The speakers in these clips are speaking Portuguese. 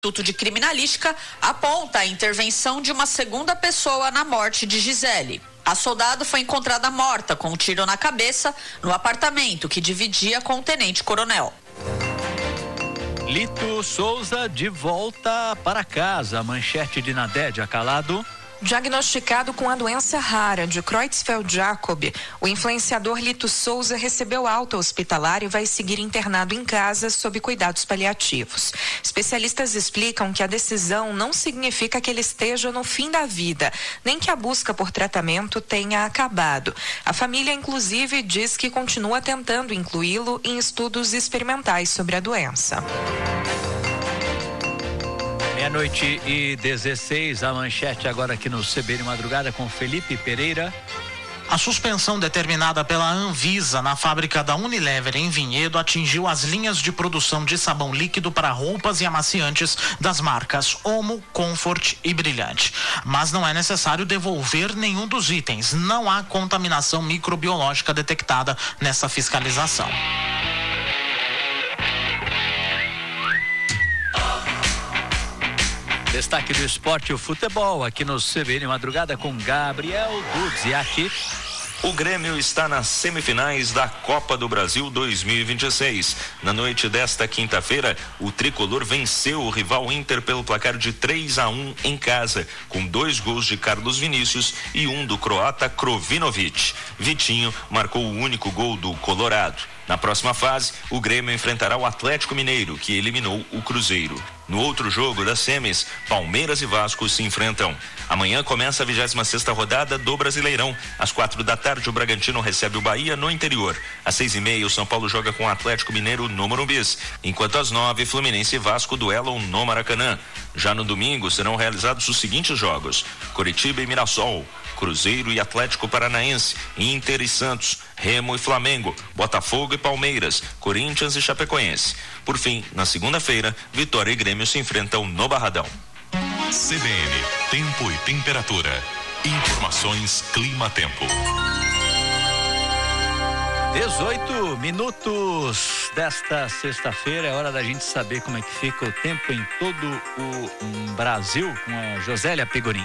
Instituto de Criminalística aponta a intervenção de uma segunda pessoa na morte de Gisele. A soldado foi encontrada morta com um tiro na cabeça no apartamento que dividia com o tenente-coronel. Lito Souza de volta para casa. A manchete de Nadédia Calado. Diagnosticado com a doença rara de Creutzfeldt-Jakob, o influenciador Lito Souza recebeu alta hospitalar e vai seguir internado em casa sob cuidados paliativos. Especialistas explicam que a decisão não significa que ele esteja no fim da vida, nem que a busca por tratamento tenha acabado. A família, inclusive, diz que continua tentando incluí-lo em estudos experimentais sobre a doença. 12:16, a manchete agora aqui no CBN Madrugada com Felipe Pereira. A suspensão determinada pela Anvisa na fábrica da Unilever em Vinhedo atingiu as linhas de produção de sabão líquido para roupas e amaciantes das marcas Omo, Comfort e Brilhante. Mas não é necessário devolver nenhum dos itens. Não há contaminação microbiológica detectada nessa fiscalização. Destaque do esporte, o futebol, aqui no CBN Madrugada com Gabriel Dudziak. O Grêmio está nas semifinais da Copa do Brasil 2026. Na noite desta quinta-feira, o tricolor venceu o rival Inter pelo placar de 3-1 em casa, com 2 gols de Carlos Vinícius e um do croata Krovinovic. Vitinho marcou o único gol do Colorado. Na próxima fase, o Grêmio enfrentará o Atlético Mineiro, que eliminou o Cruzeiro. No outro jogo das semis, Palmeiras e Vasco se enfrentam. Amanhã começa a 26ª rodada do Brasileirão. Às 16h, o Bragantino recebe o Bahia no interior. Às 6h30, o São Paulo joga com o Atlético Mineiro no Morumbi. Enquanto às 9h, Fluminense e Vasco duelam no Maracanã. Já no domingo, serão realizados os seguintes jogos: Coritiba e Mirassol, Cruzeiro e Atlético Paranaense, Inter e Santos, Remo e Flamengo, Botafogo e Palmeiras, Corinthians e Chapecoense. Por fim, na segunda-feira, Vitória e Grêmio se enfrentam no Barradão. CBN, tempo e temperatura. Informações Clima-Tempo. 18 minutos desta sexta-feira, é hora da gente saber como é que fica o tempo em todo o Brasil, com a Josélia Pegorim.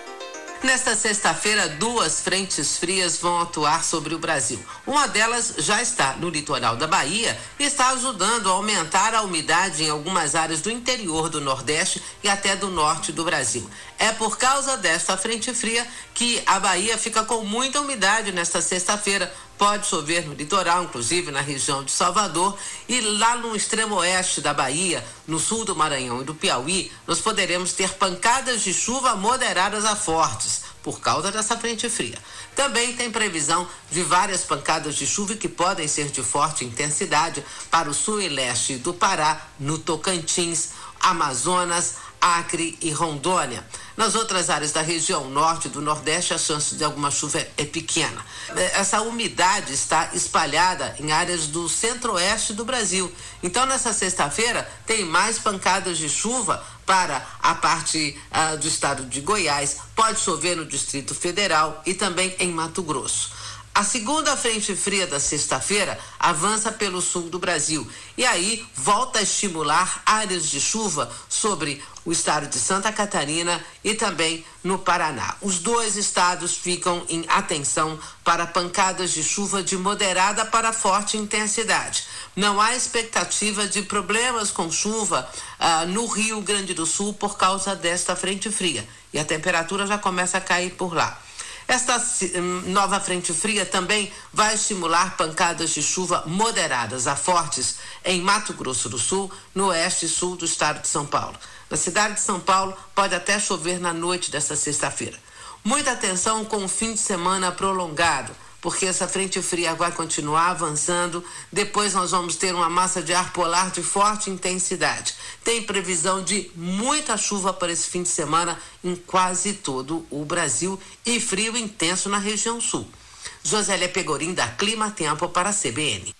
Nesta sexta-feira, 2 frentes frias vão atuar sobre o Brasil. Uma delas já está no litoral da Bahia e está ajudando a aumentar a umidade em algumas áreas do interior do Nordeste e até do norte do Brasil. É por causa desta frente fria que a Bahia fica com muita umidade nesta sexta-feira. Pode chover no litoral, inclusive na região de Salvador, e lá no extremo oeste da Bahia, no sul do Maranhão e do Piauí, nós poderemos ter pancadas de chuva moderadas a fortes, por causa dessa frente fria. Também tem previsão de várias pancadas de chuva que podem ser de forte intensidade para o sul e leste do Pará, no Tocantins, Amazonas, Acre e Rondônia. Nas outras áreas da região norte e do nordeste, a chance de alguma chuva é pequena. Essa umidade está espalhada em áreas do centro-oeste do Brasil. Então, nessa sexta-feira, tem mais pancadas de chuva para a parte do estado de Goiás. Pode chover no Distrito Federal e também em Mato Grosso. A segunda frente fria da sexta-feira avança pelo sul do Brasil e aí volta a estimular áreas de chuva sobre o estado de Santa Catarina e também no Paraná. Os 2 estados ficam em atenção para pancadas de chuva de moderada para forte intensidade. Não há expectativa de problemas com chuva no Rio Grande do Sul por causa desta frente fria e a temperatura já começa a cair por lá. Esta nova frente fria também vai estimular pancadas de chuva moderadas a fortes em Mato Grosso do Sul, no oeste e sul do estado de São Paulo. Na cidade de São Paulo, pode até chover na noite desta sexta-feira. Muita atenção com o fim de semana prolongado, porque essa frente fria vai continuar avançando. Depois nós vamos ter uma massa de ar polar de forte intensidade. Tem previsão de muita chuva para esse fim de semana em quase todo o Brasil e frio intenso na região sul. Josélia Pegorim, da Clima Tempo, para a CBN.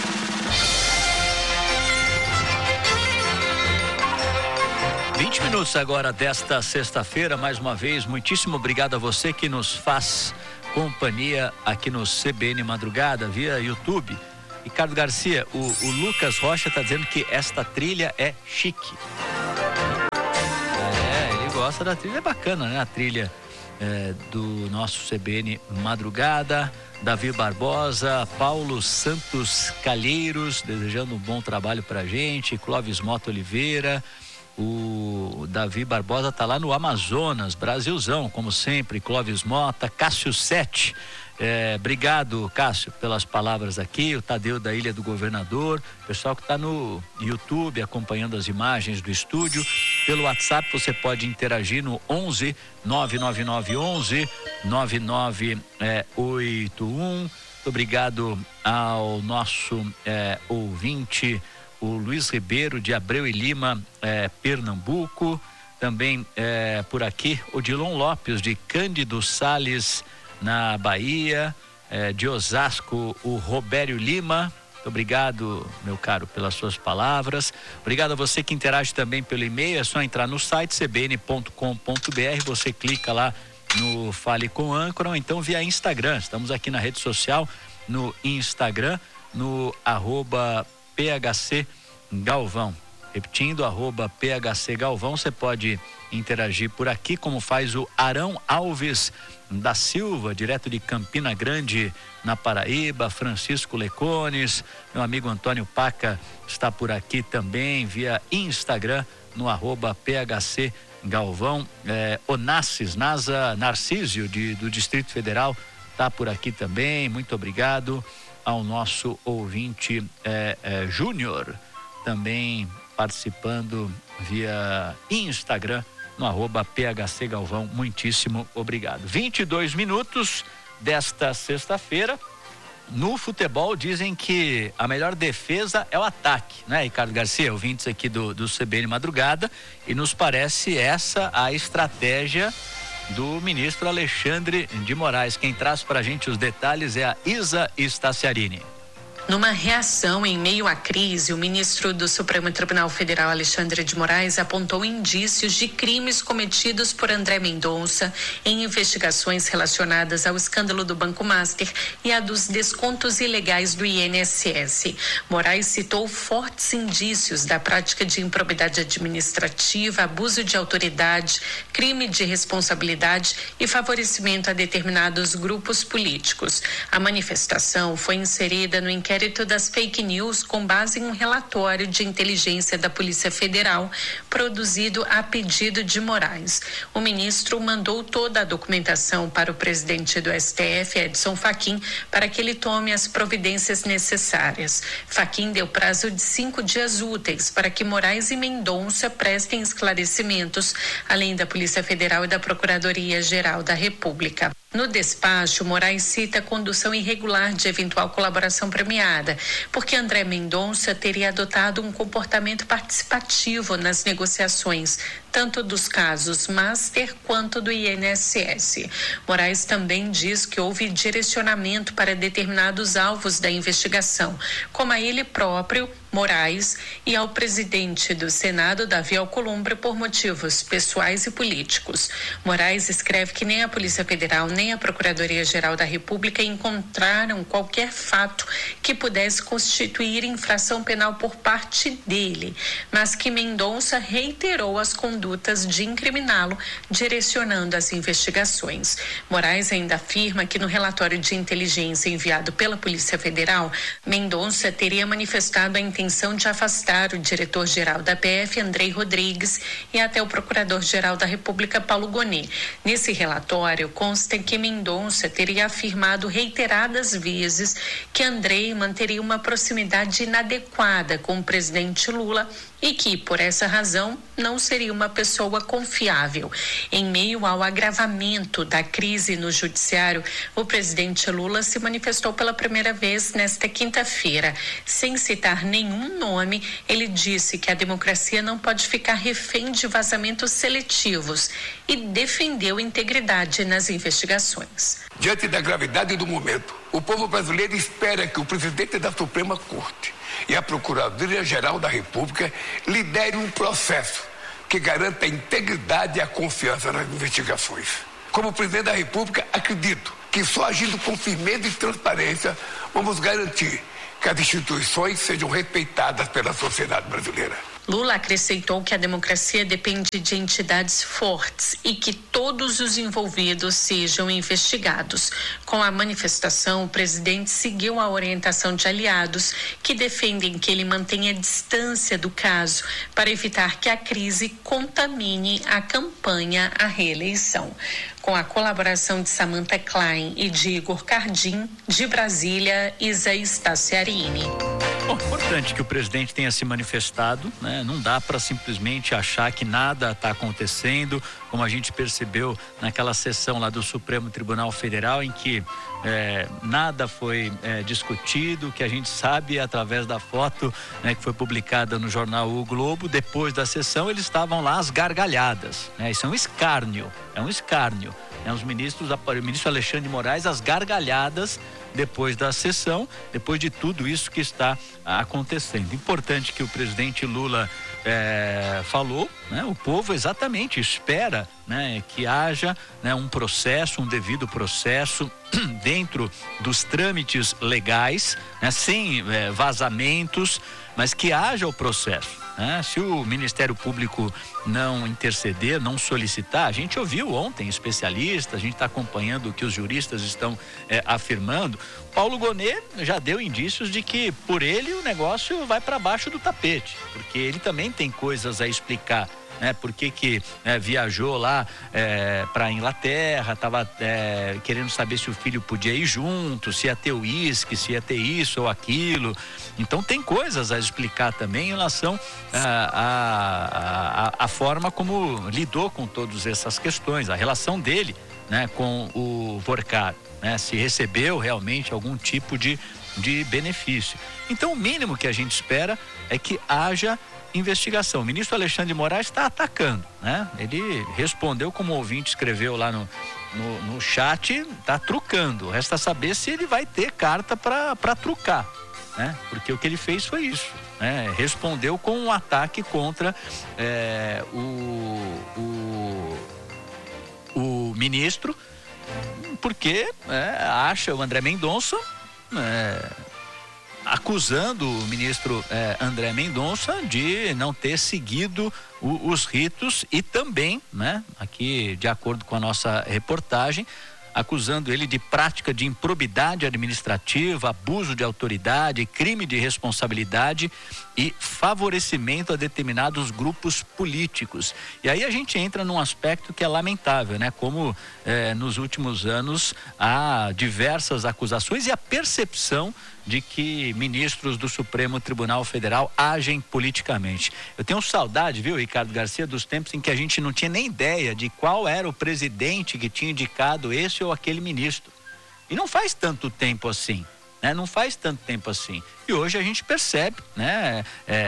Minutos agora desta sexta-feira, mais uma vez, muitíssimo obrigado a você que nos faz companhia aqui no CBN Madrugada via YouTube. Ricardo Garcia, o Lucas Rocha está dizendo que esta trilha é chique. gosta da trilha, é bacana, né? A trilha do nosso CBN Madrugada. Davi Barbosa, Paulo Santos Calheiros, desejando um bom trabalho pra gente, Clóvis Mota Oliveira, o Davi Barbosa tá lá no Amazonas, Brasilzão, como sempre, Clóvis Mota, Cássio Sete, obrigado, Cássio, pelas palavras aqui, o Tadeu da Ilha do Governador, pessoal que tá no YouTube acompanhando as imagens do estúdio, pelo WhatsApp você pode interagir no 11 99911 9981. Muito obrigado ao nosso ouvinte, o Luiz Ribeiro de Abreu e Lima, Pernambuco. Também por aqui, Odilon Lopes de Cândido Sales, na Bahia, de Osasco, o Robério Lima. Muito obrigado, meu caro, pelas suas palavras. Obrigado a você que interage também pelo e-mail. É só entrar no site cbn.com.br, você clica lá no Fale com Âncora, ou então via Instagram. Estamos aqui na rede social, no Instagram, no @PHC Galvão. Repetindo, @PHC Galvão, você pode interagir por aqui, como faz o Arão Alves da Silva, direto de Campina Grande, na Paraíba. Francisco Lecones, meu amigo Antônio Paca está por aqui também, via Instagram, no @PHC Galvão. Onassis Nasa Narcísio, do Distrito Federal, está por aqui também. Muito obrigado ao nosso ouvinte Júnior, também participando via Instagram, no @PHC Galvão. Muitíssimo obrigado. 22 minutos desta sexta-feira. No futebol dizem que a melhor defesa é o ataque, né, Ricardo Garcia? Ouvintes aqui do CBN Madrugada, e nos parece essa a estratégia do ministro Alexandre de Moraes. Quem traz pra gente os detalhes é a Isa Staciarini. Numa reação em meio à crise, o ministro do Supremo Tribunal Federal, Alexandre de Moraes, apontou indícios de crimes cometidos por André Mendonça em investigações relacionadas ao escândalo do Banco Master e a dos descontos ilegais do INSS. Moraes citou fortes indícios da prática de improbidade administrativa, abuso de autoridade, crime de responsabilidade e favorecimento a determinados grupos políticos. A manifestação foi inserida no inquérito das fake news com base em um relatório de inteligência da Polícia Federal produzido a pedido de Moraes. O ministro mandou toda a documentação para o presidente do STF, Edson Fachin, para que ele tome as providências necessárias. Fachin deu prazo de 5 dias úteis para que Moraes e Mendonça prestem esclarecimentos, além da Polícia Federal e da Procuradoria-Geral da República. No despacho, Moraes cita a condução irregular de eventual colaboração premiada, porque André Mendonça teria adotado um comportamento participativo nas negociações, tanto dos casos Master quanto do INSS. Moraes também diz que houve direcionamento para determinados alvos da investigação, como a ele próprio, Moraes, e ao presidente do Senado, Davi Alcolumbre, por motivos pessoais e políticos. Moraes escreve que nem a Polícia Federal nem a Procuradoria-Geral da República encontraram qualquer fato que pudesse constituir infração penal por parte dele, mas que Mendonça reiterou as condutas de incriminá-lo, direcionando as investigações. Moraes ainda afirma que no relatório de inteligência enviado pela Polícia Federal, Mendonça teria manifestado a intenção de afastar o diretor-geral da PF, Andrei Rodrigues, e até o procurador-geral da República, Paulo Gonet. Nesse relatório consta que Mendonça teria afirmado reiteradas vezes que Andrei manteria uma proximidade inadequada com o presidente Lula e que, por essa razão, não seria uma pessoa confiável. Em meio ao agravamento da crise no judiciário, o presidente Lula se manifestou pela primeira vez nesta quinta-feira. Sem citar nenhum nome, ele disse que a democracia não pode ficar refém de vazamentos seletivos e defendeu a integridade nas investigações. Diante da gravidade do momento, o povo brasileiro espera que o presidente da Suprema Corte e a Procuradoria-Geral da República lidere um processo que garanta a integridade e a confiança nas investigações. Como presidente da República, acredito que só agindo com firmeza e transparência vamos garantir que as instituições sejam respeitadas pela sociedade brasileira. Lula acrescentou que a democracia depende de entidades fortes e que todos os envolvidos sejam investigados. Com a manifestação, o presidente seguiu a orientação de aliados que defendem que ele mantenha distância do caso para evitar que a crise contamine a campanha à reeleição. Com a colaboração de Samantha Klein e de Igor Cardim, de Brasília, Isa Staciarini. Bom, importante que o presidente tenha se manifestado, né? Não dá para simplesmente achar que nada está acontecendo, como a gente percebeu naquela sessão lá do Supremo Tribunal Federal, em que nada foi discutido, que a gente sabe através da foto, né, que foi publicada no jornal O Globo. Depois da sessão eles estavam lá às gargalhadas, né? Isso é um escárnio, Os ministros, o ministro Alexandre de Moraes, às gargalhadas depois da sessão, depois de tudo isso que está acontecendo. Importante que o presidente Lula falou, né? O povo exatamente espera, né, que haja, né, um devido processo dentro dos trâmites legais, né, sem vazamentos, mas que haja o processo. Se o Ministério Público não interceder, não solicitar, a gente ouviu ontem especialistas, a gente está acompanhando o que os juristas estão afirmando. Paulo Gonet já deu indícios de que por ele o negócio vai para baixo do tapete, porque ele também tem coisas a explicar. Por que viajou lá para a Inglaterra, estava querendo saber se o filho podia ir junto, se ia ter uísque, se ia ter isso ou aquilo. Então tem coisas a explicar também em relação à forma como lidou com todas essas questões, a relação dele, né, com o Vorcar, né, se recebeu realmente algum tipo de benefício. Então o mínimo que a gente espera é que haja investigação. O ministro Alexandre de Moraes está atacando, né? Ele respondeu, como o ouvinte escreveu lá no chat, está trucando. Resta saber se ele vai ter carta para trucar, né? Porque o que ele fez foi isso, né? Respondeu com um ataque contra o ministro, porque acha o André Mendonça acusando o ministro André Mendonça de não ter seguido os ritos e também, né, aqui de acordo com a nossa reportagem, acusando ele de prática de improbidade administrativa, abuso de autoridade, crime de responsabilidade e favorecimento a determinados grupos políticos. E aí a gente entra num aspecto que é lamentável, né? Como nos últimos anos há diversas acusações e a percepção de que ministros do Supremo Tribunal Federal agem politicamente. Eu tenho saudade, viu, Ricardo Garcia, dos tempos em que a gente não tinha nem ideia de qual era o presidente que tinha indicado esse ou aquele ministro. E não faz tanto tempo assim, né? Não faz tanto tempo assim. E hoje a gente percebe, né,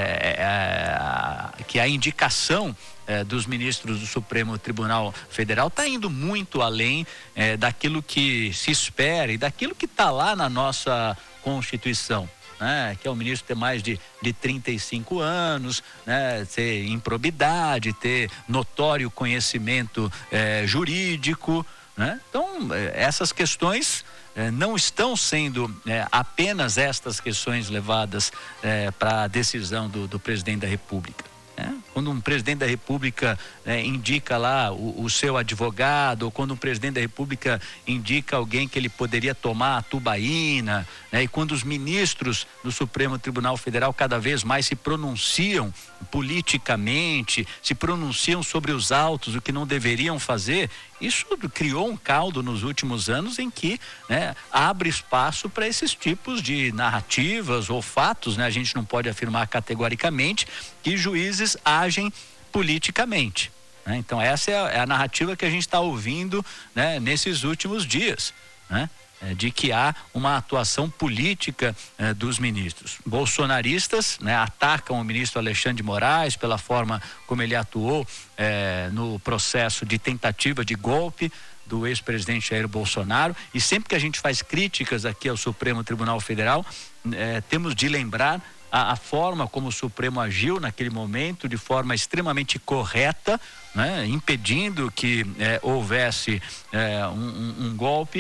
que a indicação dos ministros do Supremo Tribunal Federal está indo muito além daquilo que se espera e daquilo que está lá na nossa Constituição, né? Que é o ministro ter mais de 35 anos, né? Ter improbidade, ter notório conhecimento jurídico, né? Então, essas questões não estão sendo apenas estas questões levadas para a decisão do presidente da República. Quando um presidente da República indica lá o seu advogado, ou quando um presidente da República indica alguém que ele poderia tomar a tubaína, né? E quando os ministros do Supremo Tribunal Federal cada vez mais se pronunciam politicamente, se pronunciam sobre os autos, o que não deveriam fazer, isso criou um caldo nos últimos anos em que, né, abre espaço para esses tipos de narrativas ou fatos, né? A gente não pode afirmar categoricamente que juízes agem politicamente, né? Então essa é a narrativa que a gente está ouvindo, né, nesses últimos dias, né? De que há uma atuação política dos ministros. Bolsonaristas, né, atacam o ministro Alexandre de Moraes pela forma como ele atuou no processo de tentativa de golpe do ex-presidente Jair Bolsonaro, e sempre que a gente faz críticas aqui ao Supremo Tribunal Federal, temos de lembrar a forma como o Supremo agiu naquele momento, de forma extremamente correta, né, impedindo que houvesse um golpe.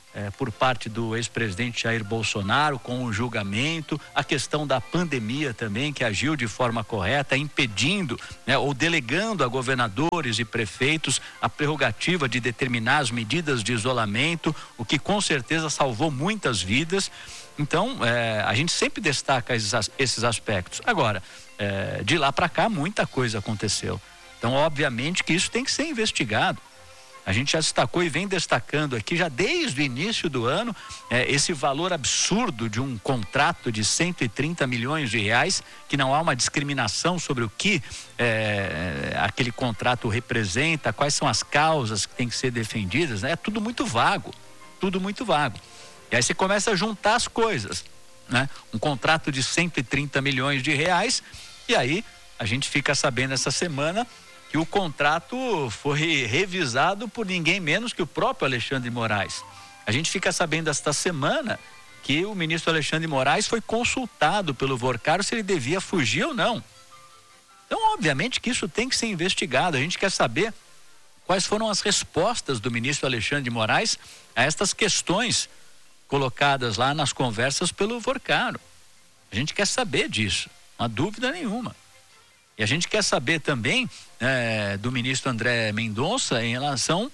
por parte do ex-presidente Jair Bolsonaro com o julgamento, a questão da pandemia também, que agiu de forma correta, impedindo, né, ou delegando a governadores e prefeitos a prerrogativa de determinar as medidas de isolamento, o que com certeza salvou muitas vidas. Então, a gente sempre destaca esses aspectos. Agora, de lá para cá, muita coisa aconteceu. Então, obviamente que isso tem que ser investigado. A gente já destacou e vem destacando aqui, já desde o início do ano, esse valor absurdo de um contrato de 130 milhões de reais, que não há uma discriminação sobre o que aquele contrato representa, quais são as causas que têm que ser defendidas, né? É tudo muito vago, tudo muito vago. E aí você começa a juntar as coisas, né? Um contrato de 130 milhões de reais, e aí a gente fica sabendo essa semana que o contrato foi revisado por ninguém menos que o próprio Alexandre de Moraes. A gente fica sabendo esta semana que o ministro Alexandre de Moraes foi consultado pelo Vorcaro se ele devia fugir ou não. Então, obviamente que isso tem que ser investigado. A gente quer saber quais foram as respostas do ministro Alexandre de Moraes a estas questões colocadas lá nas conversas pelo Vorcaro. A gente quer saber disso, não há dúvida nenhuma. E a gente quer saber também do ministro André Mendonça em relação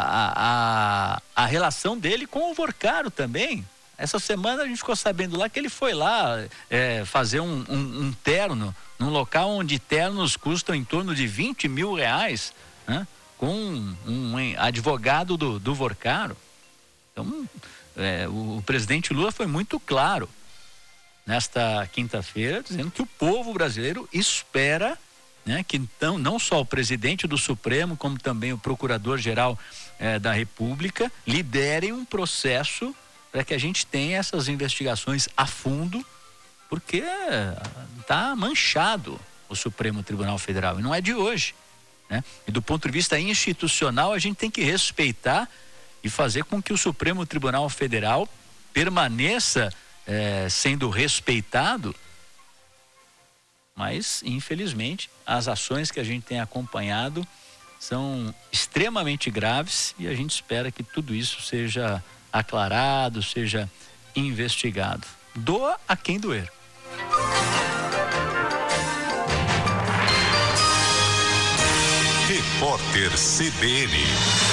à relação dele com o Vorcaro também. Essa semana a gente ficou sabendo lá que ele foi lá fazer um terno, num local onde ternos custam em torno de 20 mil reais, né? Com um advogado do Vorcaro. Então, o presidente Lula foi muito claro nesta quinta-feira, dizendo que o povo brasileiro espera, né, que então, não só o presidente do Supremo, como também o procurador-geral da República liderem um processo para que a gente tenha essas investigações a fundo, porque está manchado o Supremo Tribunal Federal, e não é de hoje, né? E do ponto de vista institucional, a gente tem que respeitar e fazer com que o Supremo Tribunal Federal permaneça sendo respeitado, mas infelizmente as ações que a gente tem acompanhado são extremamente graves e a gente espera que tudo isso seja aclarado, seja investigado. Doa a quem doer. Repórter CBN.